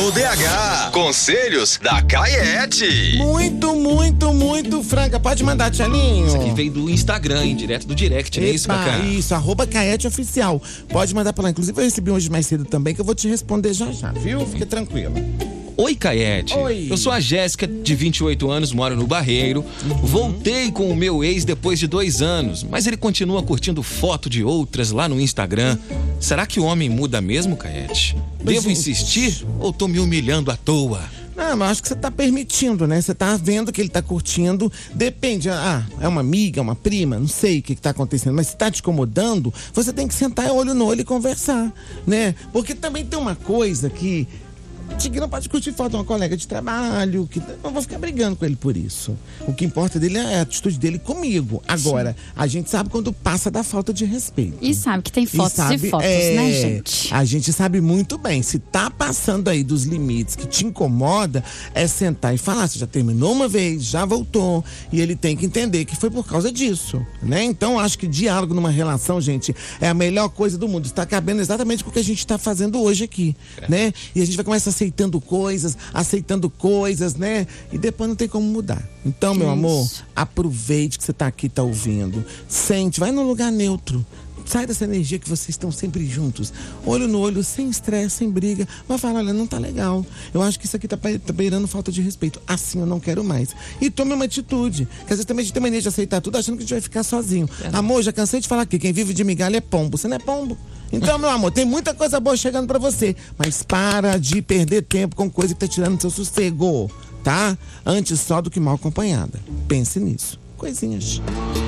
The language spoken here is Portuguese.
Alô DH, conselhos da Caiete. Muito franca. Pode mandar, Tchalinho. Isso aqui veio do Instagram, hein? Direto do direct, não é isso, Cacá? Isso, @Caiete Oficial. Pode mandar pra lá. Inclusive eu recebi hoje mais cedo também, que eu vou te responder já, viu? Fica tranquila. Oi, Caiete. Oi. Eu sou a Jéssica, de 28 anos, moro no Barreiro. Voltei com o meu ex depois de 2 anos, mas ele continua curtindo foto de outras lá no Instagram. Será que o homem muda mesmo, Caiete? Devo insistir ou tô me humilhando à toa? Não, mas acho que você tá permitindo, né? Você tá vendo que ele tá curtindo. Depende, é uma amiga, uma prima, não sei o que tá acontecendo. Mas se tá te incomodando, você tem que sentar olho no olho e conversar, né? Porque também tem uma coisa que... não pode curtir foto de uma colega de trabalho, que não vou ficar brigando com ele por isso. O que importa dele é a atitude dele comigo. Agora, a gente sabe quando passa da falta de respeito. E sabe que tem fotos e fotos, né, gente? A gente sabe muito bem, se tá passando aí dos limites que te incomoda, é sentar e falar, você já terminou uma vez, já voltou, e ele tem que entender que foi por causa disso, né? Então, acho que diálogo numa relação, gente, é a melhor coisa do mundo. Está cabendo exatamente com o que a gente tá fazendo hoje aqui, né? E a gente vai começar aceitando coisas, né? E depois não tem como mudar. Então, meu amor, aproveite que você tá aqui, tá ouvindo. Sente, vai num lugar neutro. Sai dessa energia que vocês estão sempre juntos. Olho no olho, sem estresse, sem briga. Vai falar, olha, não tá legal. Eu acho que isso aqui tá beirando falta de respeito. Assim eu não quero mais. E tome uma atitude. Porque às vezes também a gente tem mania de aceitar tudo achando que a gente vai ficar sozinho. Amor, já cansei de falar aqui, quem vive de migalha é pombo. Você não é pombo? Então, meu amor, tem muita coisa boa chegando pra você. Mas para de perder tempo com coisa que tá tirando seu sossego, tá? Antes só do que mal acompanhada. Pense nisso. Coisinhas.